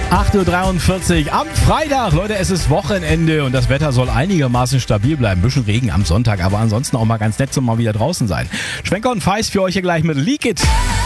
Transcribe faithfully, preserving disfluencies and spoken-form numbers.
acht Uhr dreiundvierzig am Freitag. Leute, es ist Wochenende und das Wetter soll einigermaßen stabil bleiben. Ein bisschen Regen am Sonntag, aber ansonsten auch mal ganz nett zum mal wieder draußen sein. Schwenker und Feist für euch hier gleich mit Leak It.